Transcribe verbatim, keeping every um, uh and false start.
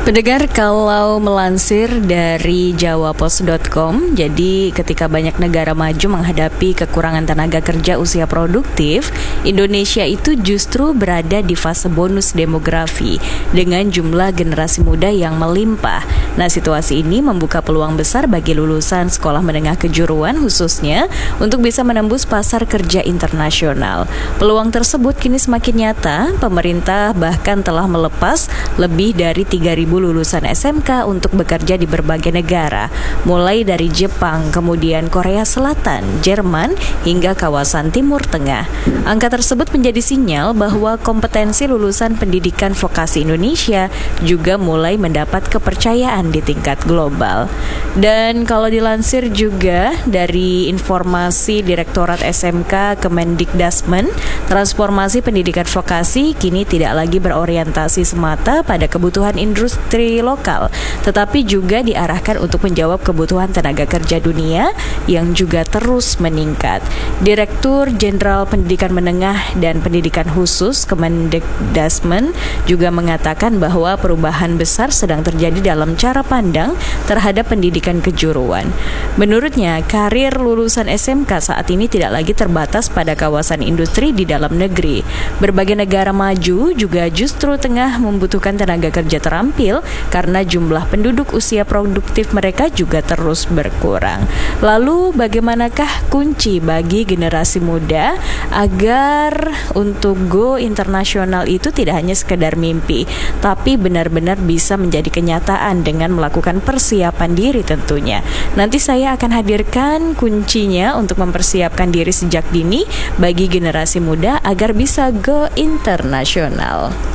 Pendengar, kalau melansir dari jawapos dot com, jadi ketika banyak negara maju menghadapi kekurangan tenaga kerja usia produktif, Indonesia itu justru berada di fase bonus demografi dengan jumlah generasi muda yang melimpah. Nah, situasi ini membuka peluang besar bagi lulusan sekolah menengah kejuruan khususnya untuk bisa menembus pasar kerja internasional. Peluang tersebut kini semakin nyata. Pemerintah bahkan telah melepas lebih dari tiga ribu lulusan S M K untuk bekerja di berbagai negara, mulai dari Jepang, kemudian Korea Selatan, Jerman, hingga kawasan Timur Tengah. Angka tersebut menjadi sinyal bahwa kompetensi lulusan pendidikan vokasi Indonesia juga mulai mendapat kepercayaan di tingkat global. Dan kalau dilansir juga dari informasi Direktorat S M K Kemendikdasmen, transformasi pendidikan vokasi kini tidak lagi berorientasi semata pada kebutuhan industri lokal, tetapi juga diarahkan untuk menjawab kebutuhan tenaga kerja dunia yang juga terus meningkat. Direktur Jenderal Pendidikan Menengah dan Pendidikan Khusus Kemendikdasmen juga mengatakan bahwa perubahan besar sedang terjadi dalam cara pandang terhadap pendidikan kejuruan. Menurutnya, karir lulusan S M K saat ini tidak lagi terbatas pada kawasan industri di dalam negeri. Berbagai negara maju juga justru tengah membutuhkan tenaga kerja terampil karena jumlah penduduk usia produktif mereka juga terus berkurang. Lalu bagaimanakah kunci bagi generasi muda agar untuk go internasional itu tidak hanya sekedar mimpi, tapi benar-benar bisa menjadi kenyataan dengan melakukan persiapan diri tentunya. Nanti saya akan hadirkan kuncinya untuk mempersiapkan diri sejak dini bagi generasi muda agar bisa go internasional.